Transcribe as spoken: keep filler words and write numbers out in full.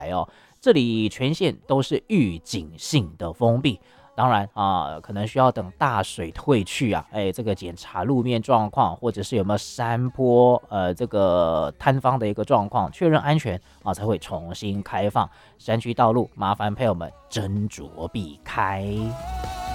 哦，这里全线都是预警性的封闭。当然啊，可能需要等大水退去啊，哎，这个检查路面状况，或者是有没有山坡，呃，这个塌方的一个状况，确认安全啊，才会重新开放山区道路。麻烦朋友们斟酌避开。